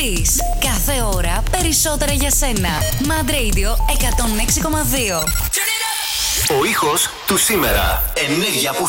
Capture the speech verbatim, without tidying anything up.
τρεις. Κάθε ώρα περισσότερα για σένα. Mad Radio εκατόν έξι κόμμα δύο. Ο ήχος του σήμερα. Ενέργεια που